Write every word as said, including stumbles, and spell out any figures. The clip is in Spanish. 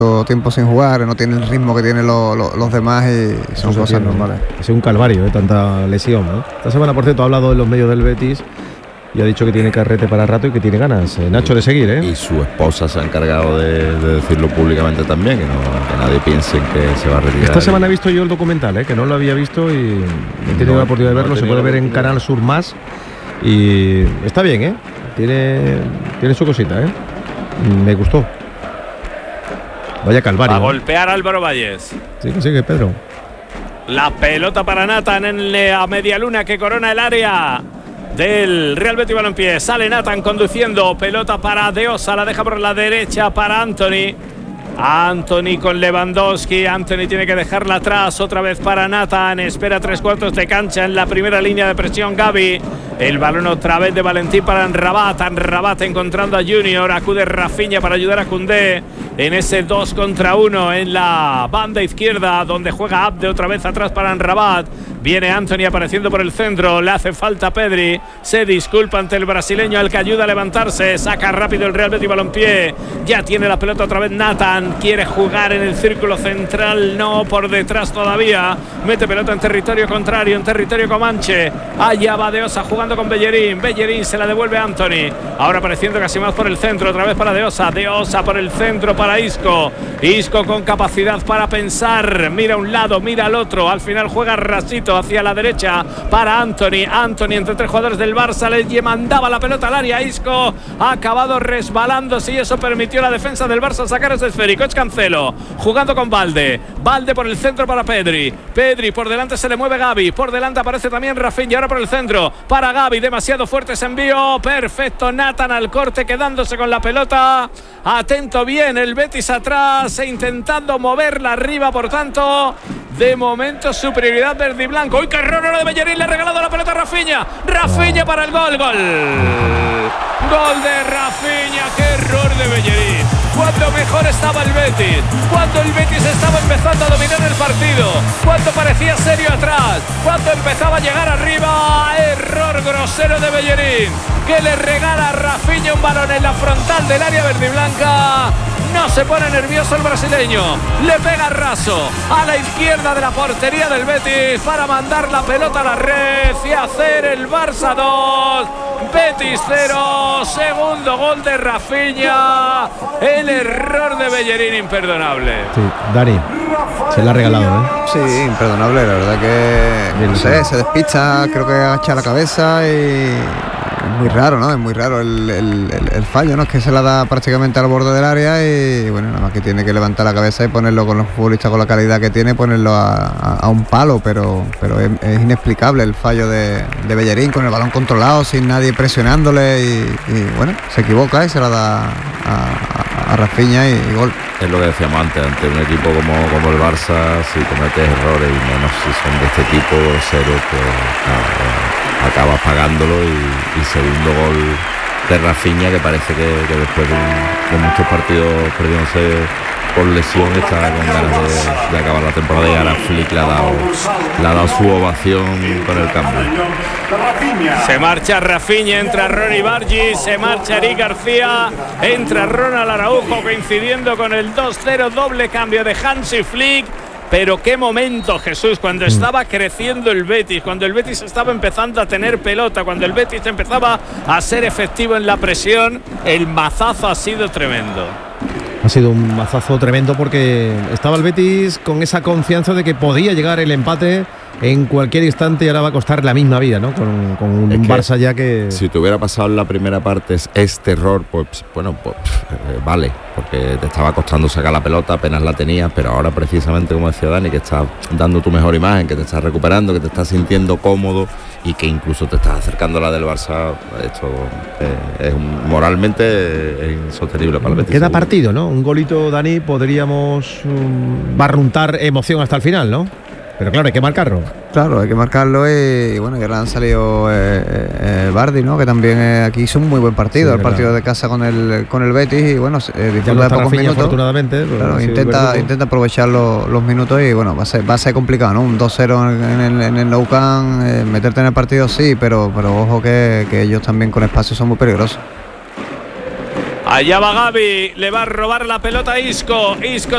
tiempo sin jugar, no tiene el ritmo que tienen lo, lo, los demás y son Eso cosas tiene, normales. Es un calvario, ¿eh? Tanta lesión, ¿no? Esta semana, por cierto, ha hablado en los medios del Betis y ha dicho que tiene carrete para rato y que tiene ganas, eh, Nacho, de seguir, ¿eh? Y su esposa se ha encargado de, de decirlo públicamente también, que, no, que nadie piense en que se va a retirar. Esta semana he visto yo el documental, ¿eh? Que no lo había visto y he tenido No, la oportunidad de no verlo. he Se puede tenido ver la en oportunidad. Canal Sur Más y está bien, ¿eh? Tiene, tiene su cosita, ¿eh? Me gustó. Vaya calvario. A ¿eh? golpear Álvaro Valles. Sigue, sigue, Pedro. La pelota para Nathan en la media luna que corona el área del Real Betis Balompié. Sale Nathan conduciendo, pelota para De Osa, la deja por la derecha para Anthony. Anthony con Lewandowski. Anthony tiene que dejarla atrás otra vez para Nathan. Espera tres cuartos de cancha en la primera línea de presión Gavi. El balón otra vez de Valentín para Amrabat. Amrabat encontrando a Junior. Acude Rafinha para ayudar a Koundé en ese dos contra uno en la banda izquierda, donde juega Abde otra vez atrás para Amrabat. Viene Anthony apareciendo por el centro. Le hace falta a Pedri. Se disculpa ante el brasileño, al que ayuda a levantarse. Saca rápido el Real Betis Balompié. Ya tiene la pelota otra vez Nathan. Quiere jugar en el círculo central. No, por detrás todavía. Mete pelota en territorio contrario, en territorio comanche. Allá va De Osa jugando con Bellerín. Bellerín se la devuelve a Anthony. Ahora apareciendo casi más por el centro. Otra vez para De Osa. De Osa por el centro para Isco. Isco con capacidad para pensar. Mira a un lado, mira al otro. Al final juega rasito hacia la derecha para Anthony. Anthony entre tres jugadores del Barça. Le mandaba la pelota al área. Isco ha acabado resbalándose y eso permitió a la defensa del Barça sacar ese esférico. Es Cancelo jugando con Valde. Valde por el centro para Pedri. Pedri por delante, se le mueve Gavi. Por delante aparece también Rafinha. Ahora por el centro para Gavi. Demasiado fuerte ese envío. Perfecto. Nathan al corte, quedándose con la pelota. Atento bien el Betis atrás e intentando moverla arriba. Por tanto, de momento superioridad verde y blanco. ¡Uy, qué error! Ahora de Bellerín, le ha regalado la pelota a Rafinha. Rafinha para el gol. Gol. Gol de Rafinha. ¡Qué error de Bellerín! Cuando mejor estaba el Betis, cuando el Betis estaba empezando a dominar el partido, cuando parecía serio atrás, cuando empezaba a llegar arriba. Error grosero de Bellerín, que le regala a Rafinha un balón en la frontal del área verde y blanca. No se pone nervioso el brasileño, le pega raso a la izquierda de la portería del Betis para mandar la pelota a la red y hacer el Barça dos, Betis cero. Segundo gol de Rafinha. El error de Bellerín imperdonable. Sí, Dani, se la ha regalado, ¿eh? Sí, imperdonable, la verdad que Bien, no sé, se despista, creo que agacha la cabeza y es muy raro, ¿no? Es muy raro el, el, el, el fallo, ¿no? Es que se la da prácticamente al borde del área y bueno, nada más que tiene que levantar la cabeza y ponerlo con los futbolistas con la calidad que tiene, ponerlo a, a, a un palo, pero, pero es, es inexplicable el fallo de, de Bellerín con el balón controlado, sin nadie presionándole y, y bueno, se equivoca y se la da a, a, a Rafinha y, y gol. Es lo que decíamos antes, ante un equipo como, como el Barça, si cometes errores y menos si son de este tipo, cero, pues no, acabas pagándolo. Y, y segundo gol de Rafinha, que parece que, que después de, un, de muchos partidos perdiéndose por lesión está con ganas de, de acabar la temporada y ahora Flick le ha dado, le ha dado su ovación con el cambio. Se marcha Rafinha, entra Ronny Bargi, se marcha Eric García, entra Ronald Araujo coincidiendo con el dos cero, doble cambio de Hansi Flick. Pero qué momento, Jesús, cuando estaba creciendo el Betis, cuando el Betis estaba empezando a tener pelota, cuando el Betis empezaba a ser efectivo en la presión, el mazazo ha sido tremendo. Ha sido un mazazo tremendo porque estaba el Betis con esa confianza de que podía llegar el empate en cualquier instante y ahora va a costar la misma vida, ¿no? Con, con un Es que Barça ya que... Si te hubiera pasado en la primera parte este error, pues bueno, pues eh, vale, porque te estaba costando sacar la pelota, apenas la tenías, pero ahora precisamente, como decía Dani, que estás dando tu mejor imagen, que te estás recuperando, que te estás sintiendo cómodo y que incluso te estás acercando a la del Barça, esto eh, es un, moralmente es insostenible para el Betis. Queda seguro. partido, ¿no? Un golito, Dani, podríamos um, barruntar emoción hasta el final, ¿no? Pero claro, hay que marcarlo. Claro, hay que marcarlo y, y bueno, ya le han salido eh, eh, Bardi, ¿no? Que también eh, aquí hizo un muy buen partido, Sí, el verdad. partido de casa con el con el Betis y bueno, eh, disfruta Ya no de está pocos Rafinha, minutos. afortunadamente. pero Claro, ha sido intenta, verdugo. intenta aprovechar los, los minutos y bueno, va a ser, va a ser complicado, ¿no? Un dos cero en, en el, en el Nou Camp, eh, meterte en el partido sí, pero, pero ojo que, que ellos también con espacio son muy peligrosos. Allá va Gavi, le va a robar la pelota a Isco. Isco